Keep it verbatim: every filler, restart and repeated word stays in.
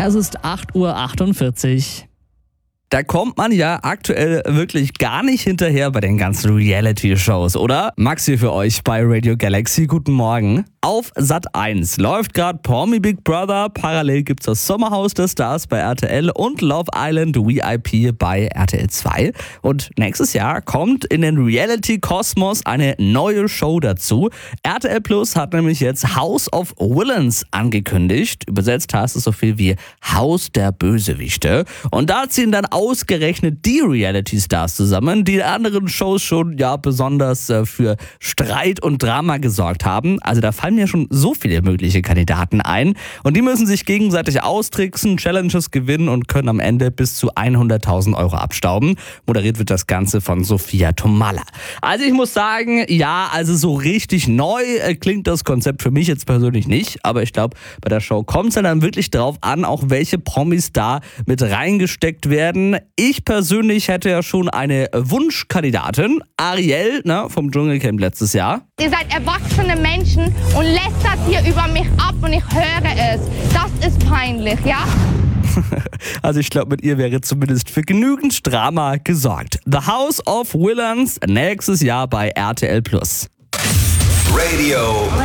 Es ist acht Uhr achtundvierzig. Da kommt man ja aktuell wirklich gar nicht hinterher bei den ganzen Reality-Shows, oder? Max hier für euch bei Radio Galaxy. Guten Morgen. Auf Sat eins läuft gerade Promi Big Brother, parallel gibt's das Sommerhaus der Stars bei R T L und Love Island V I P bei R T L zwei. Und nächstes Jahr kommt in den Reality-Kosmos eine neue Show dazu. R T L Plus hat nämlich jetzt House of Villains angekündigt. Übersetzt heißt es so viel wie Haus der Bösewichte. Und da ziehen dann ausgerechnet die Reality-Stars zusammen, die in anderen Shows schon ja besonders äh, für Streit und Drama gesorgt haben. Also da fallen mir schon so viele mögliche Kandidaten ein. Und die müssen sich gegenseitig austricksen, Challenges gewinnen und können am Ende bis zu hunderttausend Euro abstauben. Moderiert wird das Ganze von Sophia Tomalla. Also ich muss sagen, ja, also so richtig neu äh, klingt das Konzept für mich jetzt persönlich nicht. Aber ich glaube, bei der Show kommt es dann wirklich drauf an, auch welche Promis da mit reingesteckt werden. Ich persönlich hätte ja schon eine Wunschkandidatin, Ariel, ne, vom Dschungelcamp letztes Jahr. Ihr seid erwachsene Menschen und lästert hier über mich ab und ich höre es. Das ist peinlich, ja? Also ich glaube, mit ihr wäre zumindest für genügend Drama gesorgt. The House of Villains nächstes Jahr bei R T L Plus. Radio